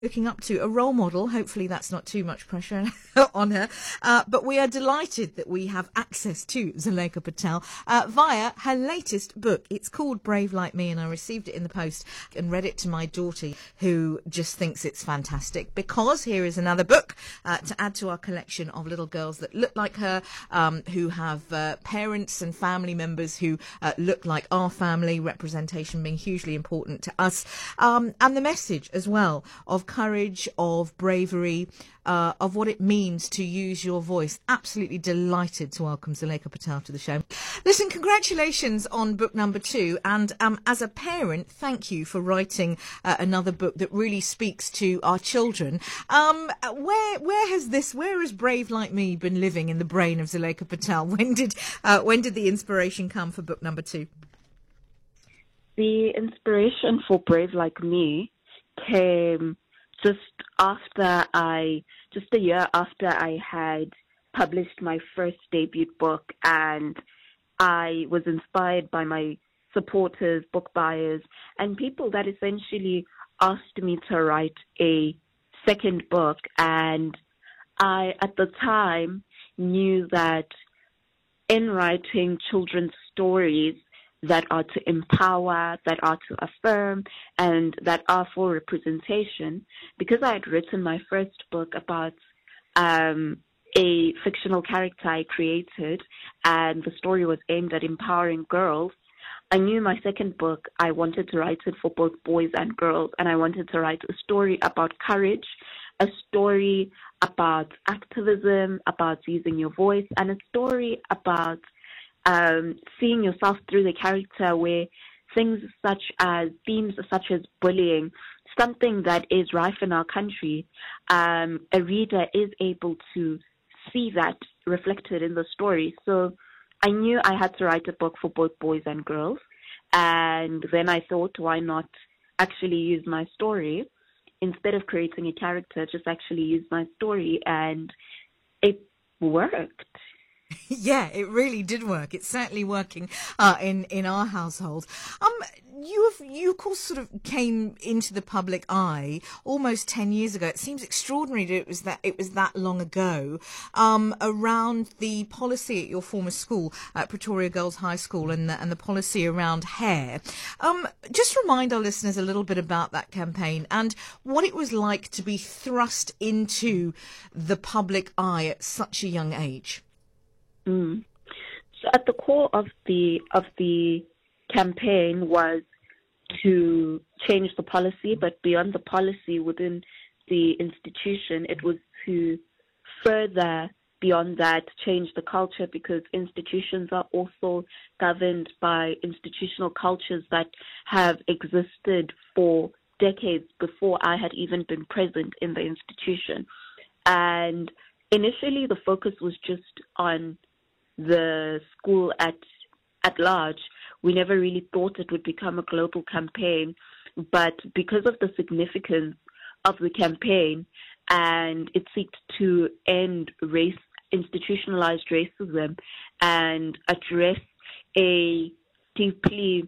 looking up to, a role model. Hopefully that's not too much pressure on her. But we are delighted that we have access to Zuleyka Patel via her latest book. It's called Brave Like Me, and I received it in the post and read it to my daughter, who just thinks it's fantastic, because here is another book to add to our collection of little girls that look like her, who have parents and family members who look like our family, representation being hugely important to us, and the message as well of courage, of bravery, of what it means to use your voice. Absolutely delighted to welcome Zuleyka Patel to the show. Listen, congratulations on book number 2, and as a parent, thank you for writing another book that really speaks to our children. Where has Brave Like Me been living in the brain of Zuleyka Patel? When did the inspiration come for book number 2? The inspiration for Brave Like Me came just a year after I had published my first debut book, and I was inspired by my supporters, book buyers, and people that essentially asked me to write a second book. And I, at the time, knew that in writing children's stories that are to empower, that are to affirm, and that are for representation, because I had written my first book about a fictional character I created, and the story was aimed at empowering girls, I knew my second book, I wanted to write it for both boys and girls, and I wanted to write a story about courage, a story about activism, about using your voice, and a story about seeing yourself through the character, where themes such as bullying, something that is rife in our country, a reader is able to see that reflected in the story. So I knew I had to write a book for both boys and girls, and then I thought, why not actually use my story instead of creating a character, just actually use my story, and it worked. Yeah, it really did work. It's certainly working in our household. You of course sort of came into the public eye almost 10 years ago. It seems extraordinary that it was that long ago. Around the policy at your former school, at Pretoria Girls High School, and the policy around hair. Just remind our listeners a little bit about that campaign and what it was like to be thrust into the public eye at such a young age. So at the core of the campaign was to change the policy, but beyond the policy within the institution, it was to further beyond that change the culture, because institutions are also governed by institutional cultures that have existed for decades before I had even been present in the institution. And initially the focus was just on the school at large. We never really thought it would become a global campaign, but because of the significance of the campaign, and it seeked to end institutionalized racism and address a deeply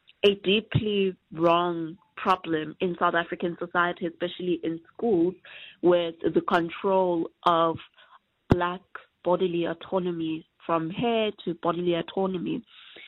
wrong problem in South African society, especially in schools, with the control of Black bodily autonomy, from hair to bodily autonomy.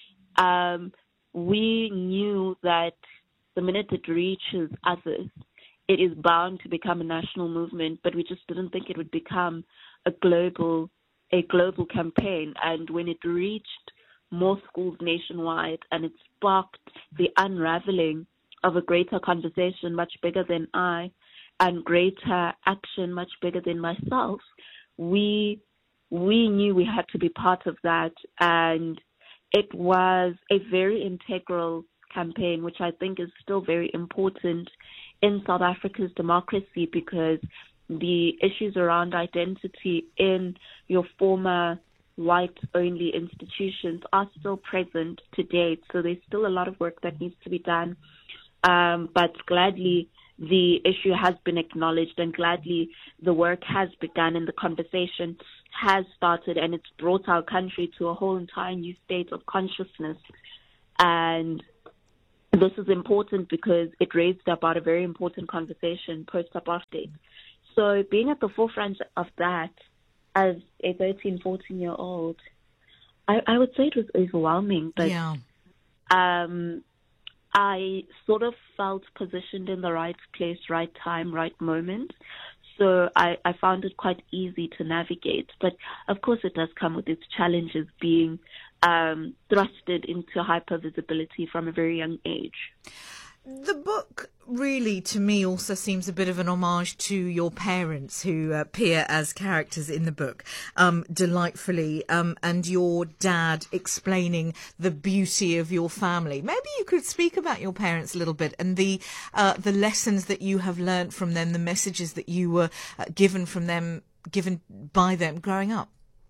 We knew that the minute it reaches others, it is bound to become a national movement, but we just didn't think it would become a global campaign. And when it reached more schools nationwide, and it sparked the unraveling of a greater conversation much bigger than I, and greater action much bigger than myself, we knew we had to be part of that. And it was a very integral campaign, which I think is still very important in South Africa's democracy, because the issues around identity in your former white-only institutions are still present to date. So there's still a lot of work that needs to be done. But gladly, the issue has been acknowledged, and gladly the work has begun and the conversation has started, and it's brought our country to a whole entire new state of consciousness. And this is important because it raised about a very important conversation post-apartheid. So being at the forefront of that as a 13, 14-year-old, I would say it was overwhelming, but Yeah. I sort of felt positioned in the right place, right time, right moment. So I found it quite easy to navigate. But of course it does come with its challenges, being thrusted into hypervisibility from a very young age. The book really, to me, also seems a bit of an homage to your parents, who appear as characters in the book delightfully, and your dad explaining the beauty of your family. Maybe you could speak about your parents a little bit and the lessons that you have learned from them, the messages that you were given by them growing up.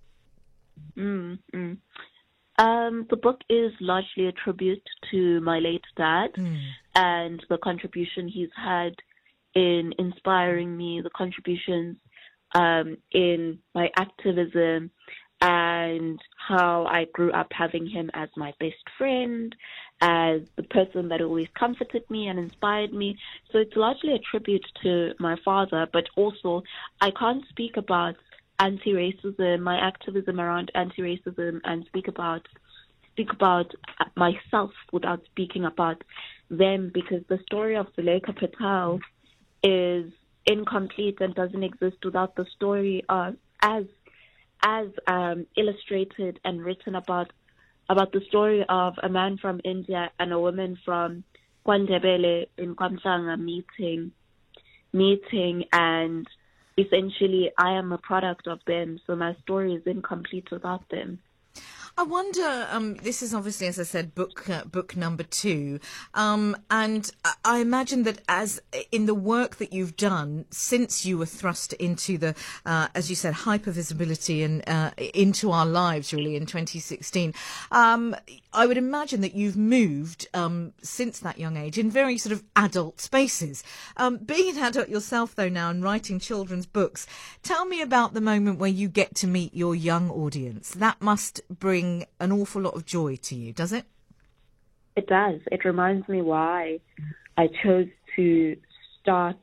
The book is largely a tribute to my late dad and the contribution he's had in inspiring me, the contributions in my activism, and how I grew up having him as my best friend, as the person that always comforted me and inspired me. So it's largely a tribute to my father, but also I can't speak about anti-racism, my activism around anti-racism, and speak about myself without speaking about them, because the story of Zuleika Patel is incomplete and doesn't exist without the story of as illustrated and written about the story of a man from India and a woman from KwaNdebele in KwaMhlanga meeting, and essentially I am a product of them, so my story is incomplete without them. I wonder, this is obviously, as I said, book number 2, and I imagine that as in the work that you've done since you were thrust into the, as you said, hypervisibility and into our lives really in 2016, I would imagine that you've moved since that young age in very sort of adult spaces. Being an adult yourself, though, now and writing children's books, tell me about the moment where you get to meet your young audience. That must bring an awful lot of joy to you, does it? It does. It reminds me why I chose to start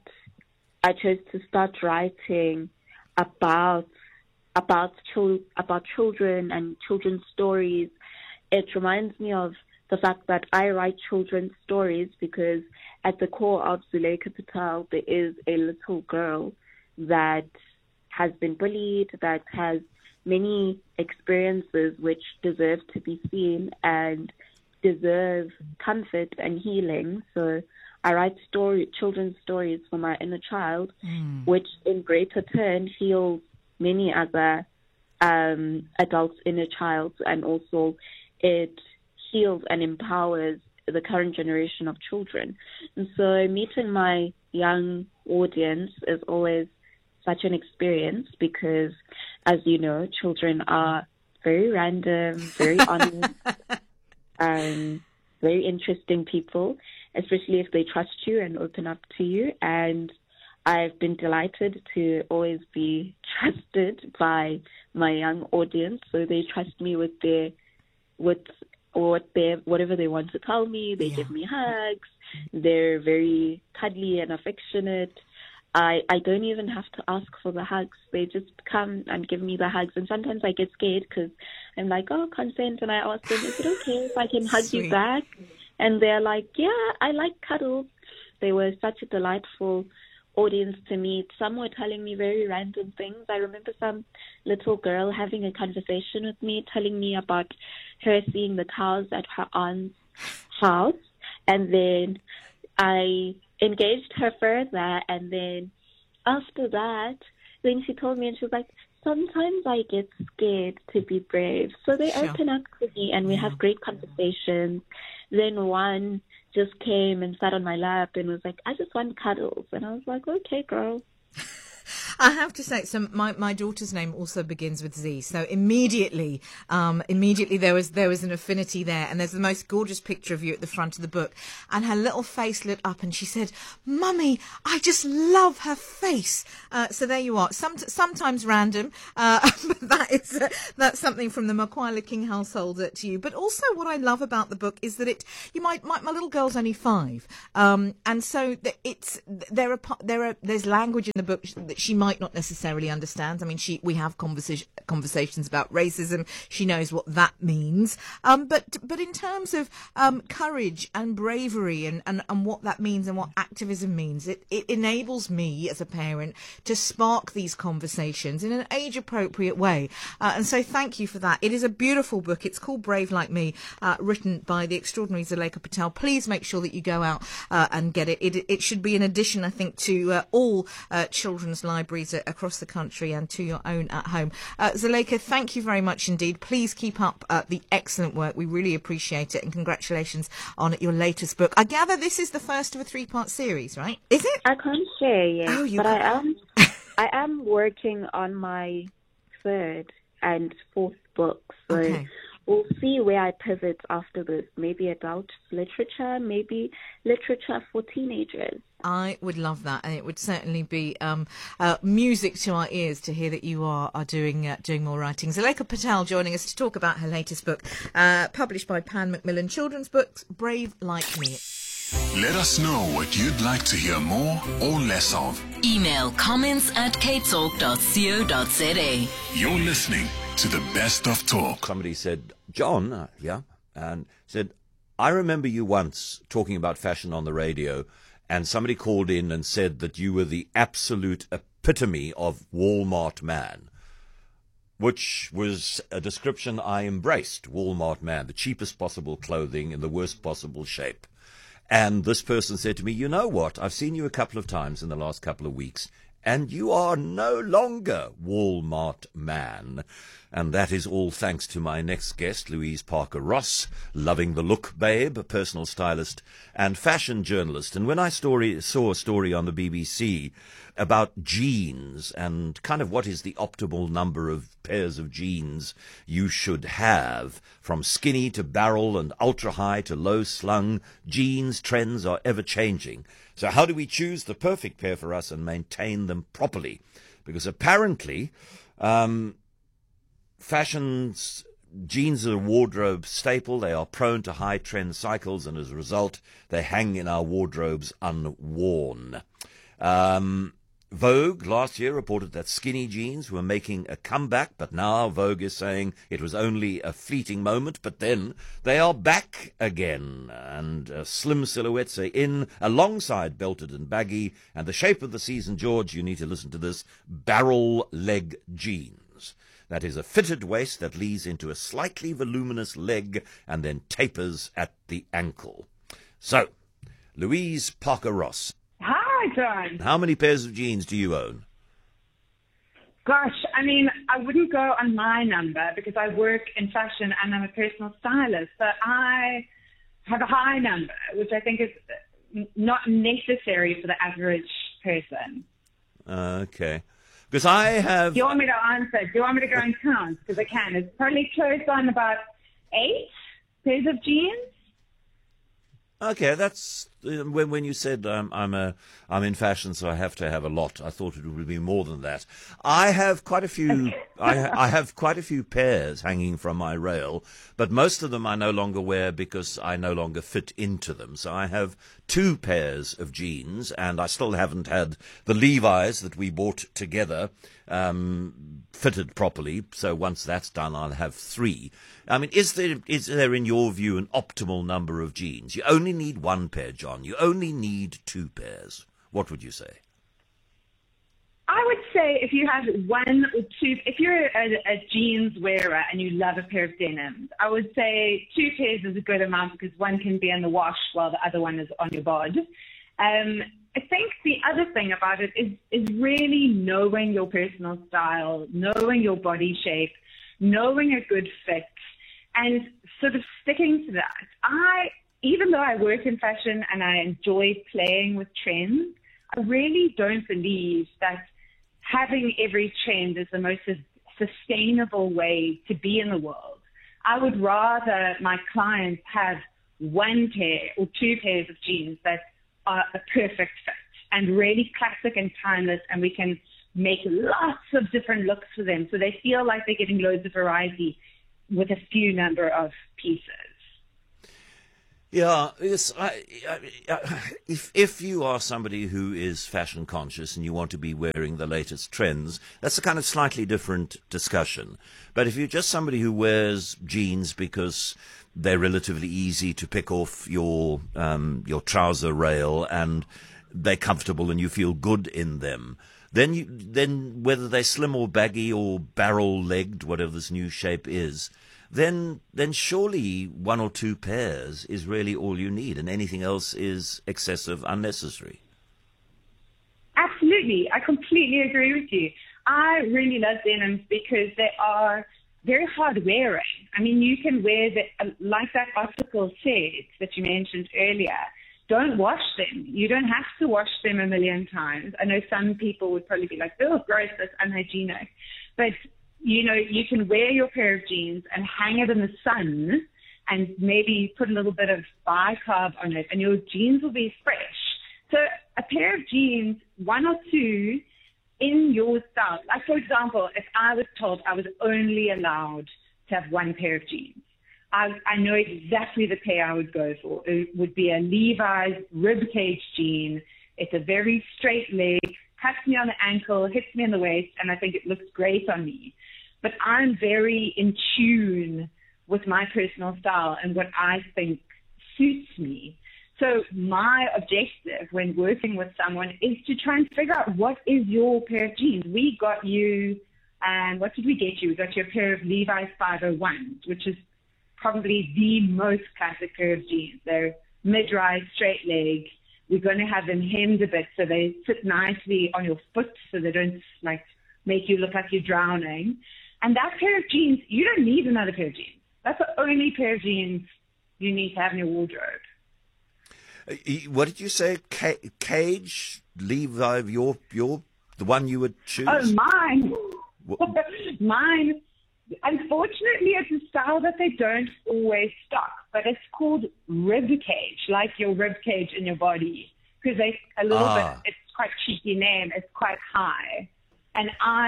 writing about children and children's stories. It reminds me of the fact that I write children's stories because at the core of Zuleika Patel, there is a little girl that has been bullied, that has many experiences which deserve to be seen and deserve comfort and healing. So I write children's stories for my inner child, which in greater turn heals many other adults' inner child, and also it heals and empowers the current generation of children. And so meeting my young audience is always such an experience because, as you know, children are very random, very honest, very interesting people, especially if they trust you and open up to you. And I've been delighted to always be trusted by my young audience. So they trust me with whatever they want to tell me. They give me hugs. They're very cuddly and affectionate. I don't even have to ask for the hugs. They just come and give me the hugs. And sometimes I get scared because I'm like, oh, consent. And I ask them, is it okay if I can hug you back? And they're like, yeah, I like cuddles. They were such a delightful audience to meet. Some were telling me very random things. I remember some little girl having a conversation with me, telling me about her seeing the cows at her aunt's house. And then I engaged her further, and then after that, then she told me, and she was like, sometimes I get scared to be brave. So they open up to me, and we have great conversations. Then one just came and sat on my lap and was like, I just want cuddles. And I was like, okay, girl. I have to say, so my daughter's name also begins with Z. So immediately there was an affinity there. And there's the most gorgeous picture of you at the front of the book. And her little face lit up, and she said, "Mummy, I just love her face." So there you are. Sometimes random, but that's something from the Macquarie King household to you. But also, what I love about the book is that my little girl's only 5, and so there's language in the book that she might not necessarily understand. I mean, we have conversations about racism. She knows what that means. But in terms of courage and bravery and what that means and what activism means, it enables me as a parent to spark these conversations in an age-appropriate way. And so thank you for that. It is a beautiful book. It's called Brave Like Me, written by the extraordinary Zuleika Patel. Please make sure that you go out and get it. It should be an addition, I think, to all children's libraries across the country and to your own at home. Zuleika, thank you very much indeed. Please keep up the excellent work. We really appreciate it, and congratulations on your latest book. I gather this is the first of a 3-part series, right? Is it? I can't share yet, but can't. I am working on my 3rd and 4th book, so okay. We'll see where I pivot after this. Maybe adult literature, maybe literature for teenagers. I would love that, and it would certainly be music to our ears to hear that you are doing more writing. Zuleika Patel joining us to talk about her latest book, published by Pan Macmillan Children's Books, Brave Like Me. Let us know what you'd like to hear more or less of. Email comments@ktalk.co.za. You're listening to the best of talk. Somebody said, John, and said, I remember you once talking about fashion on the radio, and somebody called in and said that you were the absolute epitome of Walmart man, which was a description I embraced. Walmart man, the cheapest possible clothing in the worst possible shape. And this person said to me, you know what, I've seen you a couple of times in the last couple of weeks, and you are no longer Walmart man. And that is all thanks to my next guest, Louise Parker Ross, loving the look babe, a personal stylist and fashion journalist. And when I saw a story on the BBC about jeans and kind of what is the optimal number of pairs of jeans you should have, from skinny to barrel and ultra-high to low-slung, jeans trends are ever-changing. So how do we choose the perfect pair for us and maintain them properly? Because apparently fashion's jeans are a wardrobe staple. They are prone to high trend cycles, and as a result, they hang in our wardrobes unworn. Vogue last year reported that skinny jeans were making a comeback, but now Vogue is saying it was only a fleeting moment, but then they are back again, and slim silhouettes are in alongside belted and baggy, and the shape of the season, George, you need to listen to this, barrel leg jeans. That is a fitted waist that leads into a slightly voluminous leg and then tapers at the ankle. So, Louise Parker Ross. Hi, John. How many pairs of jeans do you own? Gosh, I mean, I wouldn't go on my number because I work in fashion and I'm a personal stylist. So I have a high number, which I think is not necessary for the average person. Okay. Because I have... Do you want me to answer? Do you want me to go and count? Because I can. It's probably close on about 8 pairs of jeans. Okay, that's when you said I'm in fashion, so I have to have a lot. I thought it would be more than that. I have quite a few. I have quite a few pairs hanging from my rail, but most of them I no longer wear because I no longer fit into them. So I have 2 pairs of jeans, and I still haven't had the Levi's that we bought together fitted properly. So once that's done, I'll have 3. I mean, is there in your view an optimal number of jeans? You only need 1 pair, John. You only need 2 pairs. What would you say? I would say if you have 1 or 2, if you're a jeans wearer and you love a pair of denims, I would say 2 pairs is a good amount because one can be in the wash while the other one is on your bod. I think the other thing about it is really knowing your personal style, knowing your body shape, knowing a good fit, and sort of sticking to that. Even though I work in fashion and I enjoy playing with trends, I really don't believe that having every trend is the most sustainable way to be in the world. I would rather my clients have one pair or two pairs of jeans that are a perfect fit and really classic and timeless, and we can make lots of different looks for them so they feel like they're getting loads of variety with a few number of pieces. Yeah, yes, if you are somebody who is fashion conscious and you want to be wearing the latest trends, that's a kind of slightly different discussion. But if you're just somebody who wears jeans because they're relatively easy to pick off your trouser rail and they're comfortable and you feel good in them, then whether they're slim or baggy or barrel-legged, whatever this new shape is, then surely one or two pairs is really all you need, and anything else is excessive, unnecessary. Absolutely. I completely agree with you. I really love denims because they are very hard wearing. I mean, you can wear like that article said that you mentioned earlier, don't wash them. You don't have to wash them a million times. I know some people would probably be like, oh, gross, that's unhygienic. But you know, you can wear your pair of jeans and hang it in the sun and maybe put a little bit of bicarb on it and your jeans will be fresh. So a pair of jeans, one or two in your style. Like, for example, if I was told I was only allowed to have one pair of jeans, I know exactly the pair I would go for. It would be a Levi's ribcage jean. It's a very straight leg, cuts me on the ankle, hits me in the waist, and I think it looks great on me. But I'm very in tune with my personal style and what I think suits me. So my objective when working with someone is to try and figure out what is your pair of jeans. We got you, and what did we get you? We got you a pair of Levi's 501s, which is probably the most classic pair of jeans. They're mid-rise, straight leg. We're going to have them hemmed a bit so they sit nicely on your foot so they don't like make you look like you're drowning. And that pair of jeans, you don't need another pair of jeans. That's the only pair of jeans you need to have in your wardrobe. What did you say? Cage? Levi, the one you would choose? Oh, mine. Mine. Unfortunately, it's a style that they don't always stock, but it's called rib cage, like your rib cage in your body, because a little bit. It's quite cheeky name. It's quite high. And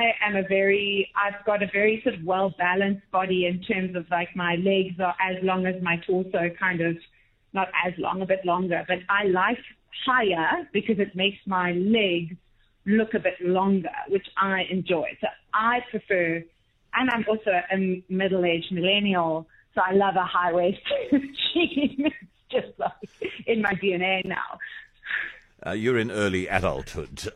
I've got a very sort of well-balanced body in terms of like my legs are as long as my torso, kind of, not as long, a bit longer, but I like higher because it makes my legs look a bit longer, which I enjoy. So I prefer, and I'm also a middle-aged millennial, so I love a high-waisted jean. It's just like in my DNA now. You're in early adulthood.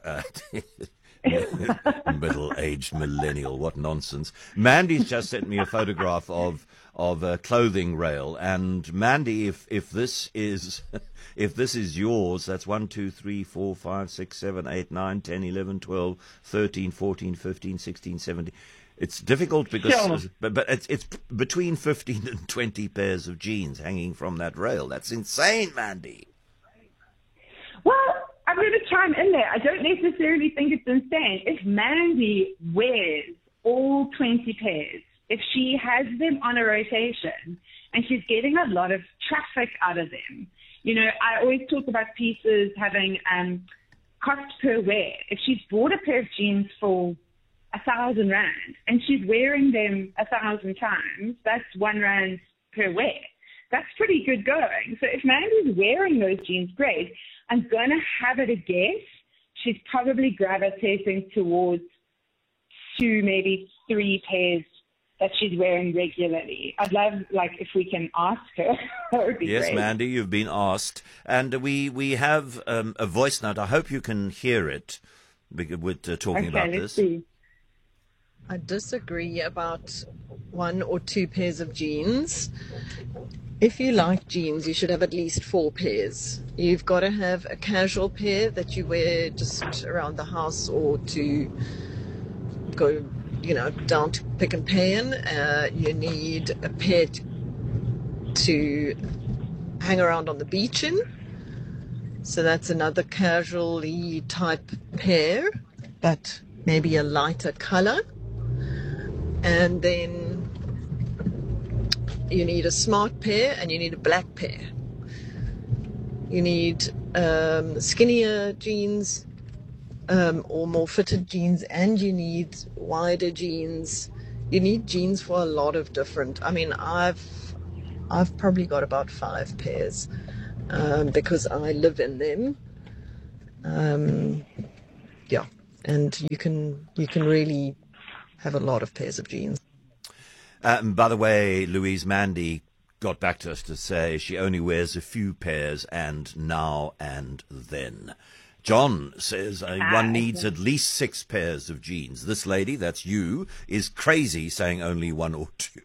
Middle-aged millennial, what nonsense. Mandy's just sent me a photograph of a clothing rail, and Mandy, if this is yours, that's 1, 2, 3, 4, 5, 6, 7, 8, 9, 10, 11, 12, 13, 14, 15, 16, 17. It's difficult because, sure. but it's between 15 and 20 pairs of jeans hanging from that rail. That's insane, Mandy. Well, I'm going to chime in there. I don't necessarily think it's insane. If Mandy wears all 20 pairs, if she has them on a rotation and she's getting a lot of traffic out of them, you know, I always talk about pieces having cost per wear. If she's bought a pair of jeans for 1,000 rand and she's wearing them 1,000 times, that's 1 rand per wear. That's pretty good going. So if Mandy's wearing those jeans, great. I'm going to have it a guess. She's probably gravitating towards 2, maybe 3 pairs that she's wearing regularly. I'd love, like, if we can ask her. That would be yes, great. Mandy, you've been asked. And we have a voice note. I hope you can hear it with talking about let's this. See. I disagree about 1 or 2 pairs of jeans. If you like jeans, you should have at least 4 pairs. You've got to have a casual pair that you wear just around the house or to go, down to Pick n Pay in. You need a pair to hang around on the beach in. So that's another casually type pair. But maybe a lighter color. And then you need a smart pair and you need a black pair. You need skinnier jeans or more fitted jeans, and you need wider jeans. You need jeans for a lot of different. I mean, I've probably got about 5 pairs because I live in them. Yeah, and you can really have a lot of pairs of jeans. By the way, Louise Mandy got back to us to say she only wears a few pairs and now and then. John says one needs at least 6 pairs of jeans. This lady, that's you, is crazy saying only 1 or 2.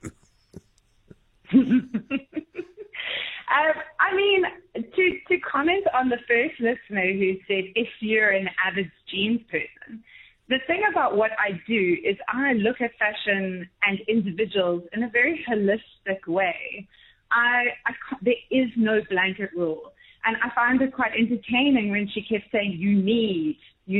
I mean, to comment on the first listener who said if you're an avid jeans person, the thing about what I do is I look at fashion and individuals in a very holistic way. There is no blanket rule. And I found it quite entertaining when she kept saying, you need.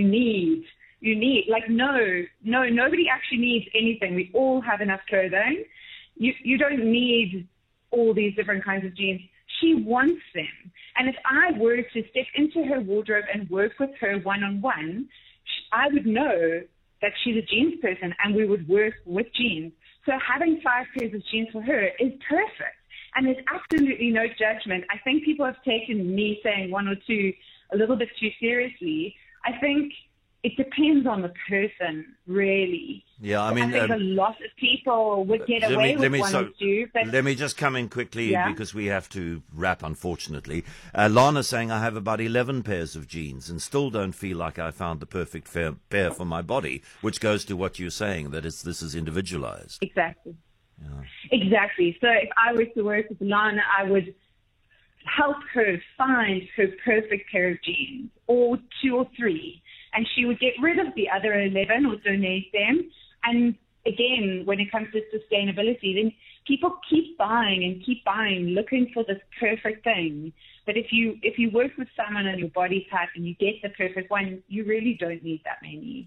Like, no, nobody actually needs anything. We all have enough clothing. You don't need all these different kinds of jeans. She wants them. And if I were to step into her wardrobe and work with her one-on-one, I would know that she's a jeans person and we would work with jeans. So having 5 pairs of jeans for her is perfect. And there's absolutely no judgment. I think people have taken me saying 1 or 2 a little bit too seriously. I think it depends on the person, really. Yeah, I mean, I think a lot of people would get away with 1 or 2. But let me just come in quickly because we have to wrap, unfortunately. Lana's saying I have about 11 pairs of jeans and still don't feel like I found the perfect pair for my body, which goes to what you're saying, that this is individualized. Exactly. Yeah. Exactly. So if I were to work with Lana, I would help her find her perfect pair of jeans, or 2 or 3, and she would get rid of the other 11 or donate them. And again, when it comes to sustainability, then people keep buying, looking for this perfect thing. But if you work with someone on your body type and you get the perfect one, you really don't need that many.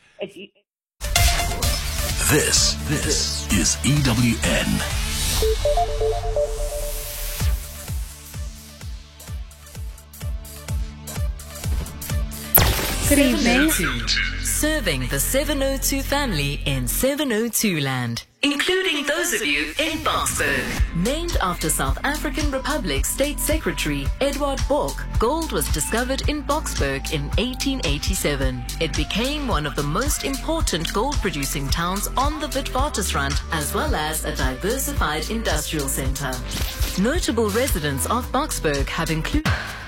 This is EWN. Good evening. Serving the 702 family in 702 land, including those of you in Boksburg. Named after South African Republic State Secretary Edward Bok, gold was discovered in Boksburg in 1887. It became one of the most important gold-producing towns on the Witwatersrand, as well as a diversified industrial center. Notable residents of Boksburg have included